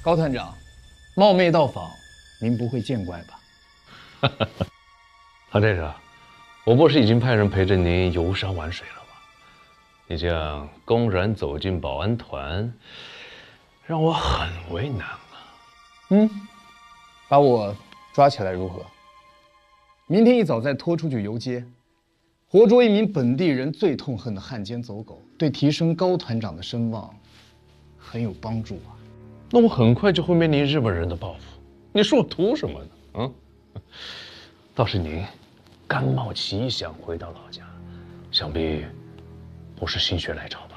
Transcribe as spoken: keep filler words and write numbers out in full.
高团长，冒昧到访，您不会见怪吧？ 韩队长，我不是已经派人陪着您游山玩水了吗？你这样公然走进保安团，让我很为难啊。 嗯，把我抓起来如何？明天一早再拖出去游街，活捉一名本地人最痛恨的汉奸走狗，对提升高团长的声望很有帮助啊。 那我很快就会面临日本人的报复，你说我图什么呢？嗯，倒是您甘冒奇想回到老家，想必不是心血来潮吧？